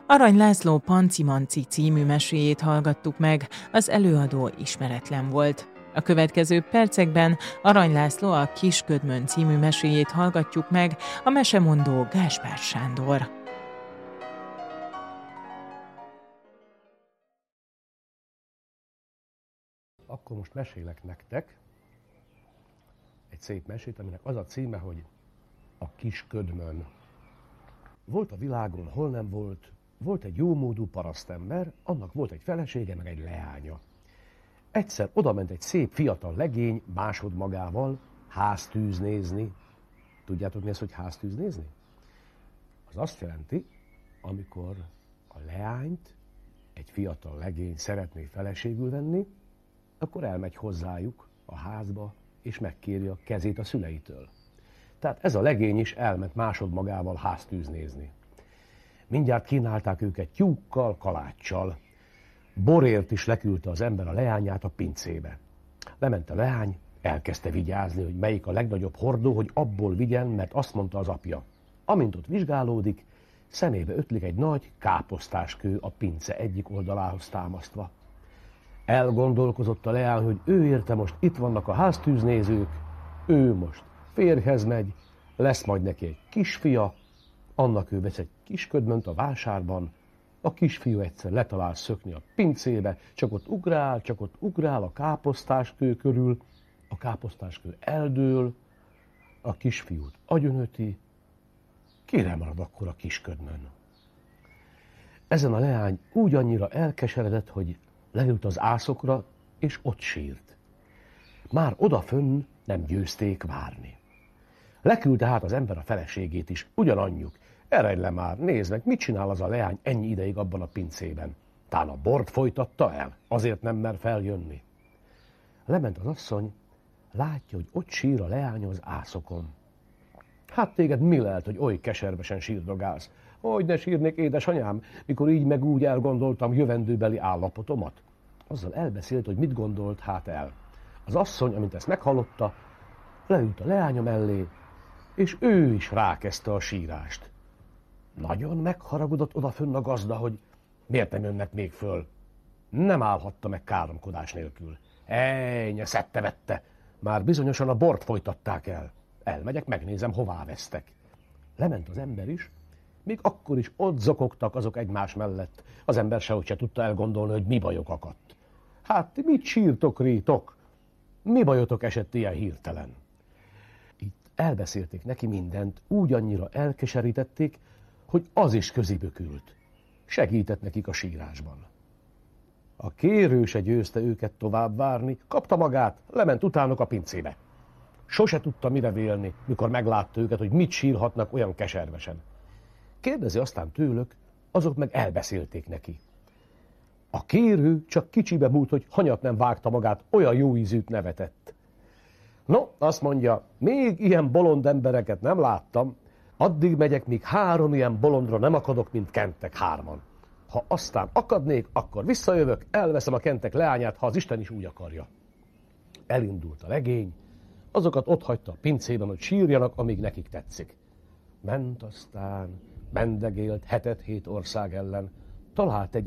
Arany László Panci-Manci című meséjét hallgattuk meg, az előadó ismeretlen volt. A következő percekben Arany László a Kisködmön című meséjét hallgatjuk meg, a mesemondó Gáspár Sándor. Akkor most mesélek nektek egy szép mesét, aminek az a címe, hogy a Kisködmön. Volt a világon, hol nem volt, volt egy jómódú parasztember, annak volt egy felesége, meg egy leánya. Egyszer odament egy szép fiatal legény másodmagával háztűz nézni. Tudjátok mi ez, hogy háztűz nézni? Az azt jelenti, amikor a leányt egy fiatal legény szeretné feleségül venni, akkor elmegy hozzájuk a házba, és megkéri a kezét a szüleitől. Tehát ez a legény is elment másodmagával háztűz nézni. Mindjárt kínálták őket tyúkkal, kaláccsal. Borért is leküldte az ember a leányát a pincébe. Lement a leány, elkezdte vigyázni, hogy melyik a legnagyobb hordó, hogy abból vigyen, mert azt mondta az apja. Amint ott vizsgálódik, szemébe ötlik egy nagy káposztáskő a pince egyik oldalához támasztva. Elgondolkozott a leány, hogy ő érte most itt vannak a háztűznézők, ő most férjhez megy, lesz majd neki egy kisfia, annak ő vesz egy Kisködmönt a vásárban, a kisfiú egyszer letalál szökni a pincébe, csak ott ugrál a káposztáskő körül, a káposztáskő eldől, a kisfiút agyonöti, kire marad akkor a Kisködmön? Ezen a leány úgy annyira elkeseredett, hogy leült az ászokra, és ott sírt. Már odafönn nem győzték várni. Leküldte hát az ember a feleségét is, ugyananyjuk. Eredj le már, nézd meg, mit csinál az a leány ennyi ideig abban a pincében. Tán a bort folytatta el, azért nem mer feljönni. Lement az asszony, látja, hogy ott sír a leány az ászokon. Hát téged mi lehet, hogy oly keservesen sírdogálsz? Hogy ne sírnék, édesanyám, mikor így meg úgy elgondoltam jövendőbeli állapotomat? Azzal elbeszélt, hogy mit gondolt hát el. Az asszony, amint ezt meghallotta, leült a leánya mellé, és ő is rákezdte a sírást. Nagyon megharagudott odafönn a gazda, hogy miért nem jönnek még föl. Nem állhatta meg káromkodás nélkül. Ejnye, szedte-vette, már bizonyosan a bort folytatták el. Elmegyek, megnézem, hová vesztek. Lement az ember is, még akkor is ott zokogtak azok egymás mellett. Az ember sehogy se tudta elgondolni, hogy mi bajok akadt. Hát, mit sírtok, rétok? Mi bajotok esett ilyen hirtelen? Itt elbeszélték neki mindent, úgy annyira elkeserítették, hogy az is közibökült. Segített nekik a sírásban. A kérő se győzte őket tovább várni, kapta magát, lement utánuk a pincébe. Sose tudta mire vélni, mikor meglátta őket, hogy mit sírhatnak olyan keservesen. Kérdezi aztán tőlük, azok meg elbeszélték neki. A kérő csak kicsibe múlt, hogy hanyat nem vágta magát, olyan jó ízűt nevetett. No, azt mondja, még ilyen bolond embereket nem láttam, addig megyek, míg 3 ilyen bolondra nem akadok, mint kentek 3-an. Ha aztán akadnék, akkor visszajövök, elveszem a kentek leányát, ha az Isten is úgy akarja. Elindult a legény, azokat otthagyta a pincében, hogy sírjanak, amíg nekik tetszik. Ment aztán, mendegélt 7 ország ellen, talált egy